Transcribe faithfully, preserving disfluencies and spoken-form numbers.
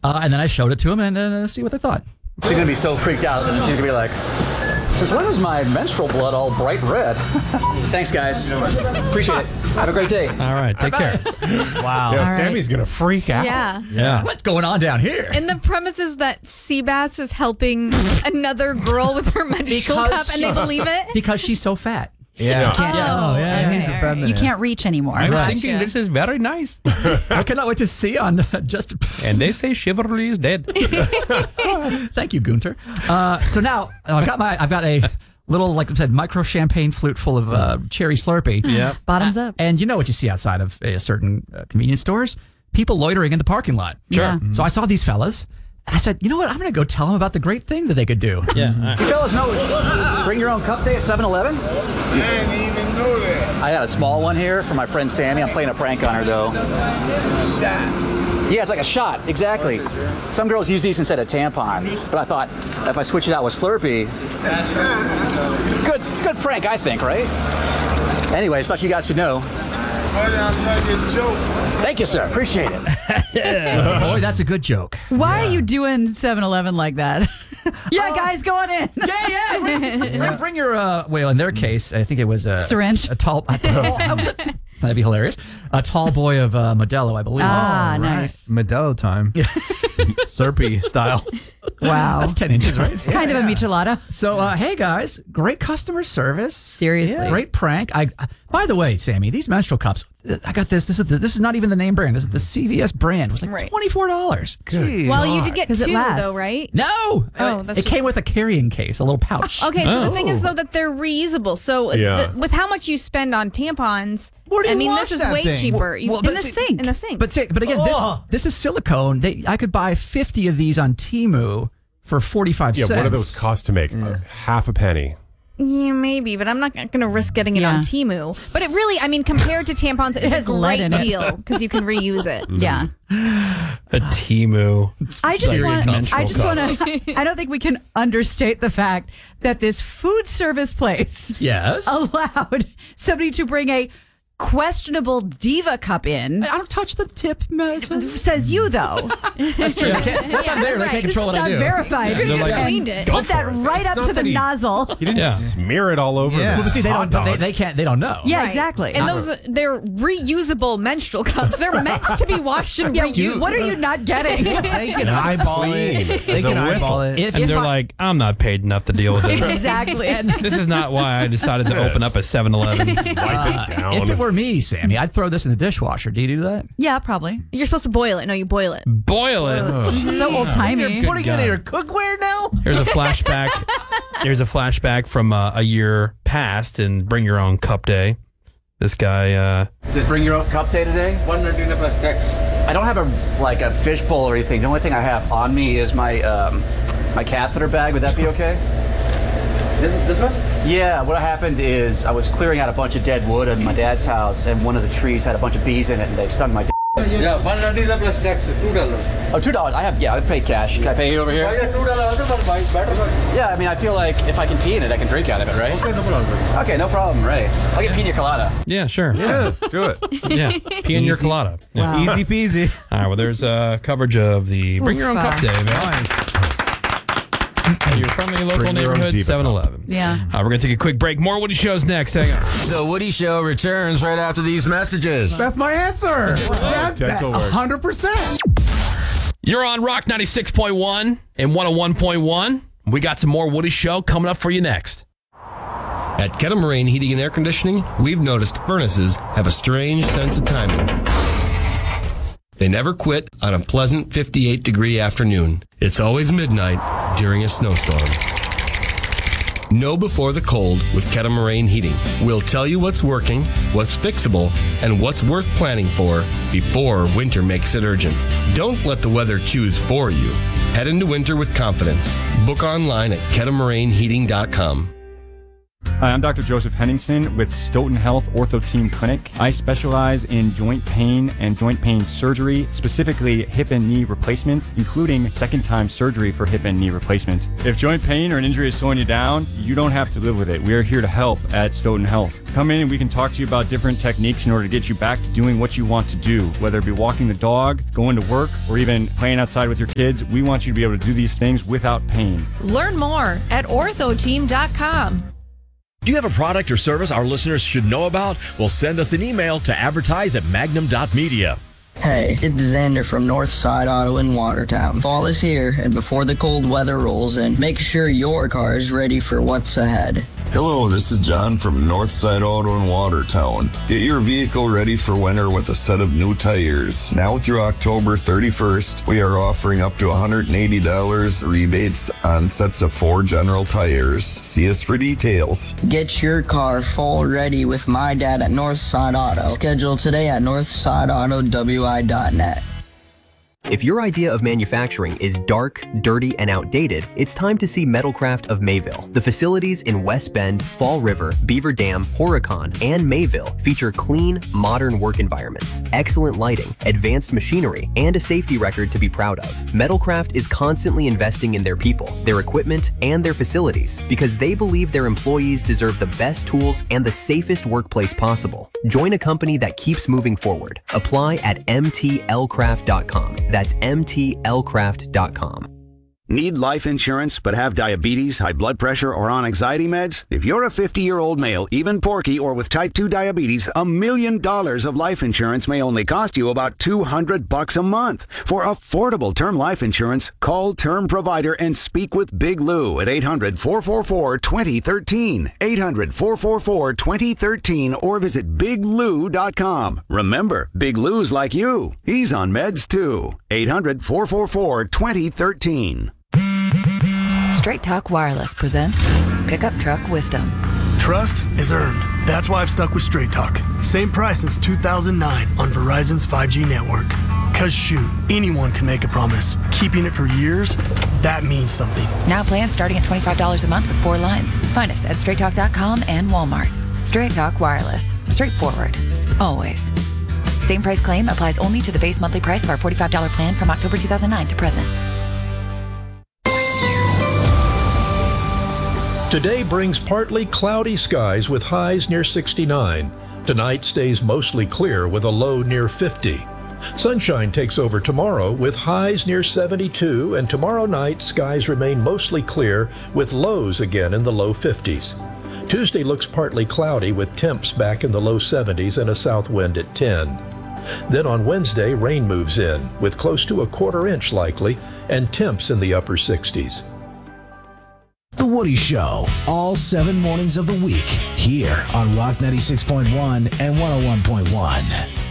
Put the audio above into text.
Uh, and then I showed it to him and uh, see what they thought. She's going to be so freaked out, and she's going to be like, since when is my menstrual blood all bright red? Thanks, guys. Appreciate it. Have a great day. All right, take care. Wow. Yeah, All Sammy's right. going to freak out. Yeah. Yeah. What's going on down here? And the premise is that Seabass is helping another girl with her menstrual cup, and they believe it? Because she's so fat. Yeah. Can't- Oh, yeah. And he's a okay, all right. feminist. You can't reach anymore. I'm Gotcha. thinking this is very nice. I cannot wait to see on uh, just. And they say chivalry is dead. Thank you, Gunter. Uh, so now uh, I've got my I've got a little, like I said, micro champagne flute full of uh, cherry Slurpee. Yeah. Bottoms up. And you know what you see outside of uh, certain uh, convenience stores? People loitering in the parking lot. Sure. Yeah. So I saw these fellas. And I said, you know what? I'm going to go tell them about the great thing that they could do. Yeah. You fellas know it's bring your own cup day at seven eleven? I didn't even know that. I got a small one here for my friend Sammy. I'm playing a prank on her, though. Shot. Yeah, it's like a shot. Exactly. Some girls use these instead of tampons. But I thought, if I switch it out with Slurpee, good good prank, I think, right? Anyways, thought you guys should know. What another joke. Thank you, sir. Appreciate it. Boy, that's a good joke. Why are you doing seven eleven like that? yeah, guys, go on in. Yeah, yeah. Bring, bring, bring your, uh, well, in their case, I think it was a Syringe. A tall, a tall that was a, that'd be hilarious. A tall boy of uh, Modelo, I believe. Ah, nice. Modelo time. Serpy style. Wow. That's ten inches, right? It's kind of a michelada. So, uh, hey guys, great customer service. Seriously. Great prank. I, uh, by the way, Sammy, these menstrual cups, I got this. This is the, this is not even the name brand. This is the C V S brand. It was like Right. twenty-four dollars. Good. Well, you did get 'Cause it two, lasts. though, right? No. Oh, Uh, that's it just- came with a carrying case, a little pouch. Okay, so the thing is, Oh. though, that they're reusable. So Yeah. the, with how much you spend on tampons, Where do I you mean, wash this is that way thing? cheaper. You- Well, In but the see- sink. in the sink. But see, but again, this Ugh. this is silicone. They I could buy fifty of these on Temu for forty-five Yeah, cents. what do those cost to make? Uh, half a penny. Yeah, maybe, but I'm not going to risk getting it Yeah. on Temu. But it really, I mean, compared to tampons, it's a has lead great in it. deal because you can reuse it. Yeah. A Timu. I just Period want. menstrual I just cup. want to. I don't think we can understate the fact that this food service place Yes. allowed somebody to bring a questionable diva cup in. I don't touch the tip. Says you though. That's true. I can't, that's not there. They right. can't control what Not I do. verified. they're You like, cleaned it. "Go Put that for it." right It's up not to the that he- nozzle. He didn't Yeah. smear it all over Yeah. the Well, see, they hot don't. They, dogs. they can't. They don't know. Yeah, Right. exactly. And those, they're reusable menstrual cups. They're meant to be washed and yeah, reused. what are you not getting? They can eyeball Clean. it. They It's a can eyeball whistle. it. If, And if they're I- like, I'm not paid enough to deal with this. exactly. And This is not why I decided to open up a seven eleven. Wipe it down. if it were me, Sammy, I'd throw this in the dishwasher. Do you do that? yeah, probably. You're supposed to boil it. No, you boil it. Boil it. So old timey. Good Putting it in God. your cookware now? Here's a flashback. Here's a flashback from uh, a year past in Bring Your Own Cup Day. This guy, uh, Is it bring your own cup day today? I don't have a like a fishbowl or anything. The only thing I have on me is my um, my catheter bag. Would that be okay? This, this one? Yeah. What happened is I was clearing out a bunch of dead wood in my dad's house, and one of the trees had a bunch of bees in it, and they stung my. D- Yeah, one hundred plus tax, two dollars. oh, two dollars. I have. Yeah, I pay cash. Can I pay you over here? Yeah, two dollars. Better. Yeah. I mean, I feel like if I can pee in it, I can drink out of it, right? Okay, no problem. Okay, no problem. Right. I'll get pina colada. yeah, sure. Yeah, do it. Yeah. Pee in your colada. Yeah. Easy peasy. All right, well, there's uh, coverage of the Bring Your Own Cup Day, man. At your friendly local Bring your own neighborhood diva seven eleven. Yeah. Uh, we're going to take a quick break. More Woody Shows next. Hang on. The Woody Show returns right after these messages. That's my answer. That, that, Dental work. one hundred percent. You're on Rock ninety-six point one and one oh one point one. We got some more Woody Show coming up for you next. At Kettle Moraine Heating and Air Conditioning, we've noticed furnaces have a strange sense of timing. They never quit on a pleasant fifty-eight degree afternoon. It's always midnight during a snowstorm. Know before the cold with Kettle Moraine Heating. We'll tell you what's working, what's fixable, and what's worth planning for before winter makes it urgent. Don't let the weather choose for you. Head into winter with confidence. Book online at kettle moraine heating dot com. Hi, I'm Doctor Joseph Henningsen with Stoughton Health Ortho Team Clinic. I specialize in joint pain and joint pain surgery, specifically hip and knee replacement, including second-time surgery for hip and knee replacement. If joint pain or an injury is slowing you down, you don't have to live with it. We are here to help at Stoughton Health. Come in and we can talk to you about different techniques in order to get you back to doing what you want to do, whether it be walking the dog, going to work, or even playing outside with your kids. We want you to be able to do these things without pain. Learn more at ortho team dot com. Do you have a product or service our listeners should know about? Well, send us an email to advertise at magnum dot media. Hey, it's Xander from Northside Auto in Watertown. Fall is here, and before the cold weather rolls in, make sure your car is ready for what's ahead. Hello, this is John from Northside Auto in Watertown. Get your vehicle ready for winter with a set of new tires. Now through October thirty-first, we are offering up to one hundred eighty dollars rebates on sets of four General tires. See us for details. Get your car full ready with my dad at Northside Auto. Schedule today at northside auto w i dot net. If your idea of manufacturing is dark, dirty, and outdated, it's time to see Metalcraft of Mayville. The facilities in West Bend, Fall River, Beaver Dam, Horicon, and Mayville feature clean, modern work environments, excellent lighting, advanced machinery, and a safety record to be proud of. Metalcraft is constantly investing in their people, their equipment, and their facilities because they believe their employees deserve the best tools and the safest workplace possible. Join a company that keeps moving forward. Apply at m t l craft dot com. That's m t l craft dot com. Need life insurance but have diabetes, high blood pressure, or on anxiety meds? If you're a fifty-year-old male, even porky, or with type two diabetes, a million dollars of life insurance may only cost you about two hundred bucks a month. For affordable term life insurance, call Term Provider and speak with Big Lou at eight hundred, four four four, two zero one three, eight hundred, four four four, two zero one three, or visit big lou dot com. Remember, Big Lou's like you. He's on meds too. eight hundred, four four four, two zero one three. Straight Talk Wireless presents Pickup Truck Wisdom. Trust is earned. That's why I've stuck with Straight Talk. Same price since two thousand nine on Verizon's five G network. Cause shoot, anyone can make a promise. Keeping it for years, that means something. Now plans starting at twenty-five dollars a month with four lines. Find us at straight talk dot com and Walmart. Straight Talk Wireless. Straightforward. Always. Same price claim applies only to the base monthly price of our forty-five dollars plan from October two thousand nine to present. Today brings partly cloudy skies with highs near sixty-nine. Tonight stays mostly clear with a low near fifty. Sunshine takes over tomorrow with highs near seventy-two, and tomorrow night skies remain mostly clear with lows again in the low fifties. Tuesday looks partly cloudy with temps back in the low seventies and a south wind at ten. Then on Wednesday, rain moves in with close to a quarter inch likely and temps in the upper sixties. The Woody Show, all seven mornings of the week, here on Rock ninety-six point one and one oh one point one.